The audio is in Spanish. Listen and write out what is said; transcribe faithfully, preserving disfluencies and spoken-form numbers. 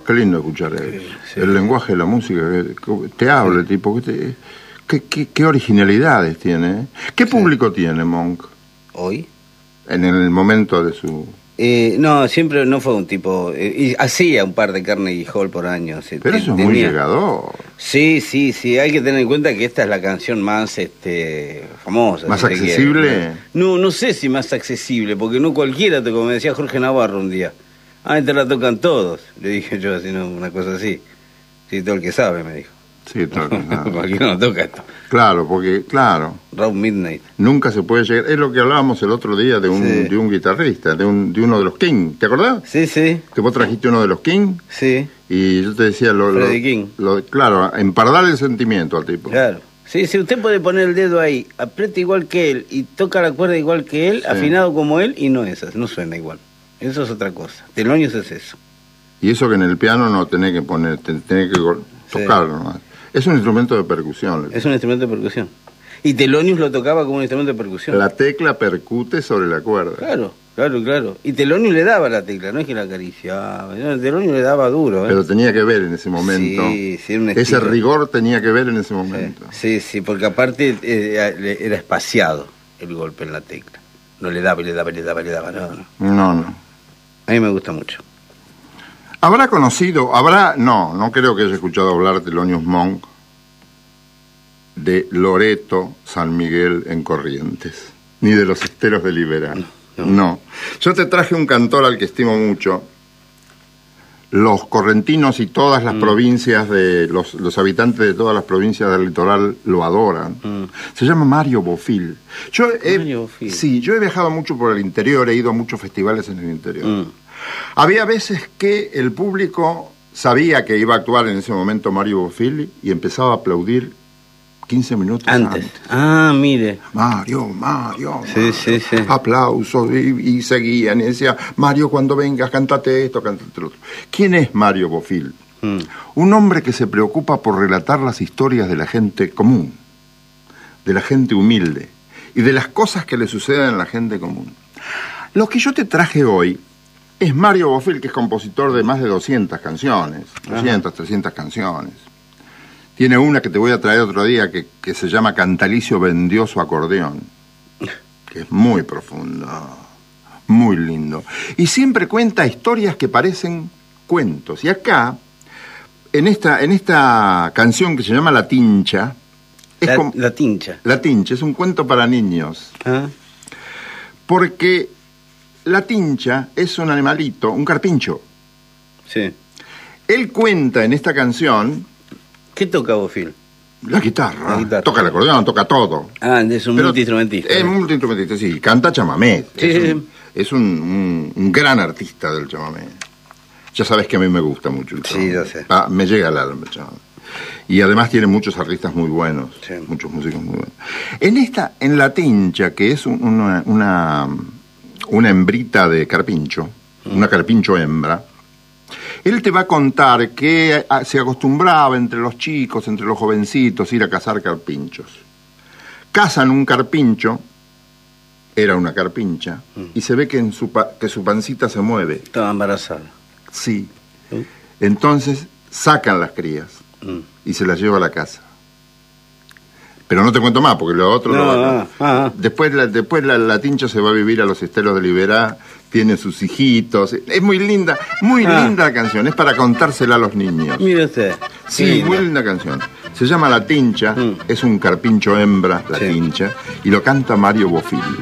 Qué lindo escuchar eso. Sí, sí. El lenguaje de la música, que te habla, sí. tipo, que te, qué, qué, qué originalidades tiene. ¿eh? ¿Qué sí. público tiene Monk? ¿Hoy? En el momento de su... Eh, no, siempre no fue un tipo... Eh, y hacía un par de Carnegie Hall por año. Se, Pero eso es tenía, muy llegador. Sí, sí, sí. Hay que tener en cuenta que esta es la canción más este, famosa. ¿Más si accesible? No, no sé si más accesible, porque no cualquiera, como me decía Jorge Navarro un día. Ah, esta la tocan todos. Le dije yo, así, no, una cosa así. Sí, todo el que sabe, me dijo. Sí, todo el que sabe. ¿Por qué no toca esto? Claro, porque, claro. Round Midnight. Nunca se puede llegar. Es lo que hablábamos el otro día de un, sí. de un guitarrista, de un de uno de los King. ¿Te acordás? Sí, sí. Que vos trajiste uno de los King. Sí. Y yo te decía lo. Freddie lo, King. Lo, claro, empardar el sentimiento al tipo. Claro. Sí, sí, usted puede poner el dedo ahí, aprieta igual que él y toca la cuerda igual que él, sí. afinado como él, y no es, no suena igual. Eso es otra cosa. Thelonious es eso. Y eso que en el piano no tenés que poner, tenés que tocarlo, sí. ¿no? Es un instrumento de percusión. Es un instrumento de percusión. Y Thelonious lo tocaba como un instrumento de percusión. La tecla percute sobre la cuerda. Claro, claro, claro. Y Thelonious le daba la tecla, no es que la acariciaba. Thelonious le daba duro. ¿eh? Pero tenía que ver en ese momento. Sí, sí, un ese rigor tenía que ver en ese momento. Sí, sí, sí, porque aparte eh, era espaciado el golpe en la tecla. No le daba, le daba, le daba, le daba. No, no. No, no. A mí me gusta mucho. ¿Habrá conocido, habrá, no, no creo que haya escuchado hablar de Thelonious Monk, de Loreto San Miguel en Corrientes, ni de los Esteros de Liberá? No, no. no. Yo te traje un cantor al que estimo mucho. Los correntinos y todas las mm. provincias, de los, los habitantes de todas las provincias del litoral lo adoran. Mm. Se llama Mario Bofill. Yo he, Mario Bofill. Sí, yo he viajado mucho por el interior, he ido a muchos festivales en el interior. Mm. Había veces que el público sabía que iba a actuar en ese momento Mario Bofill y empezaba a aplaudir quince minutos antes. antes. Ah, mire. Mario, Mario, sí, Mario. Sí, sí. Aplausos y, y seguían y decía, Mario, cuando vengas, cántate esto, cántate lo otro. ¿Quién es Mario Bofill? Hmm. Un hombre que se preocupa por relatar las historias de la gente común, de la gente humilde y de las cosas que le suceden a la gente común. Lo que yo te traje hoy es Mario Bofill, que es compositor de más de doscientas canciones, doscientas, Ajá. trescientas canciones. Tiene una que te voy a traer otro día que, que se llama Cantalicio vendió su acordeón, que es muy profundo, muy lindo. Y siempre cuenta historias que parecen cuentos. Y acá, en esta, en esta canción que se llama La Tincha... Es la, como, la Tincha. La Tincha, es un cuento para niños. ¿Ah? Porque la tincha es un animalito, un carpincho. Sí. Él cuenta en esta canción... ¿Qué toca Bofill? La guitarra. La guitarra. Toca el acordeón, toca todo. Ah, es un multiinstrumentista. Es un multiinstrumentista, sí. Canta chamamé. Sí. Es, un, es un, un, un gran artista del chamamé. Ya sabes que a mí me gusta mucho el chamamé. Sí, ya sé. Ah, me llega al alma el chamamé. Y además tiene muchos artistas muy buenos. Sí. Muchos músicos muy buenos. En esta, en La Tincha, que es un, una, una, una hembrita de carpincho, mm. una carpincho hembra, él te va a contar que se acostumbraba entre los chicos, entre los jovencitos, ir a cazar carpinchos. Cazan un carpincho, era una carpincha, mm. y se ve que, en su pa que su pancita se mueve. Estaba embarazada. Sí. ¿Mm? Entonces sacan las crías mm. y se las lleva a la casa. Pero no te cuento más, porque lo otro... No, lo no, no. Ah, después la, después la, la tincha se va a vivir a los Esteros de Liberá, tiene sus hijitos. Es muy linda, muy ah. linda la canción. Es para contársela a los niños. Mire usted. Sí, linda. Muy linda canción. Se llama La Tincha, mm. es un carpincho hembra, La sí. Tincha, y lo canta Mario Bofill.